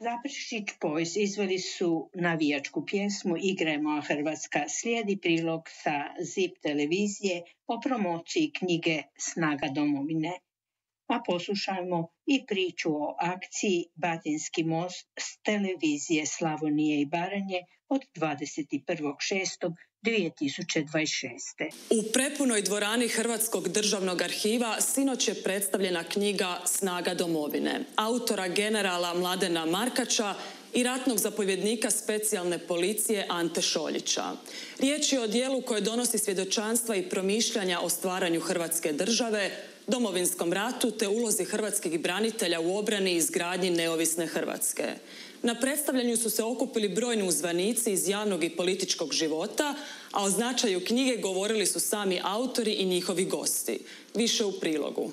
Zaprešić Boys izveli su navijačku pjesmu Igrajmo, a Hrvatska. Slijedi prilog sa ZIP televizije o promociji knjige Snaga domovine. A poslušajmo i priču o akciji Batinski most s televizije Slavonije i Baranje od 21.6.2026. U prepunoj dvorani Hrvatskog državnog arhiva sinoć je predstavljena knjiga Snaga domovine, autora generala Mladena Markača i ratnog zapovjednika specijalne policije Ante Šoljića. Riječ je o dijelu koje donosi svjedočanstva i promišljanja o stvaranju Hrvatske države, Domovinskom ratu te ulozi hrvatskih branitelja u obrani i izgradnji neovisne Hrvatske. Na predstavljanju su se okupili brojni uzvanici iz javnog i političkog života, a o značaju knjige govorili su sami autori i njihovi gosti. Više u prilogu.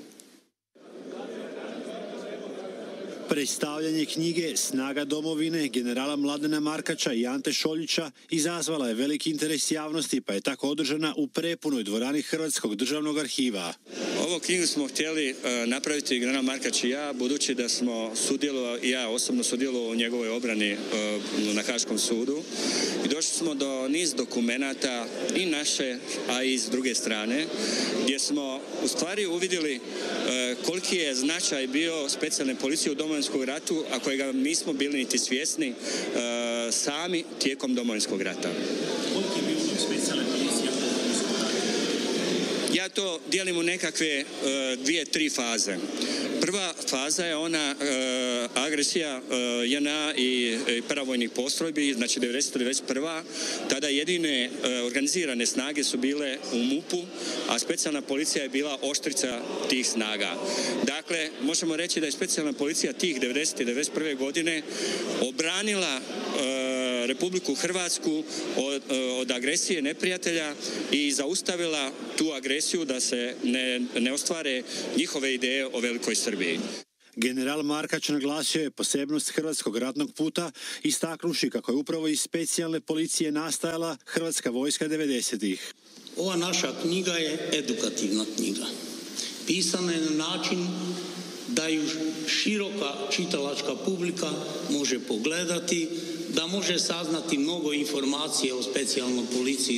Predstavljanje knjige Snaga domovine generala Mladena Markača i Ante Šoljića izazvala je veliki interes javnosti, pa je tako održana u prepunoj dvorani Hrvatskog državnog arhiva. Ovu knjigu smo htjeli napraviti general Markač i ja, budući da smo ja osobno sudjelovao u njegovoj obrani na Haškom sudu. I došli smo do niz dokumenata i naše, a i s druge strane, gdje smo u stvari uvidjeli koliki je značaj bio specijalne policije u Domovinskom ratu, a kojega nismo bili niti svjesni sami tijekom Domovinskog rata. Koliko je bilo specijalne policije u Domovinskom ratu? Ja to dijelim u nekakve 2-3 faze. Prva faza je ona agresija JNA i paravojnih postrojbi, znači 1991. Tada jedine organizirane snage su bile u MUP-u, a specijalna policija je bila oštrica tih snaga. Dakle, možemo reći da je specijalna policija tih 90. i 91. godine obranila Republiku Hrvatsku od agresije neprijatelja i zaustavila tu agresiju da se ne ostvare njihove ideje o velikoj Srbiji. General Markač naglasio je posebnost hrvatskog ratnog puta, istaknuši kako je upravo iz specijalne policije nastajala Hrvatska vojska 90-ih. Ova naša knjiga je edukativna knjiga. Pisana je na način da ju široka čitalačka publika može pogledati, da može saznati mnogo informacije o specijalnoj policiji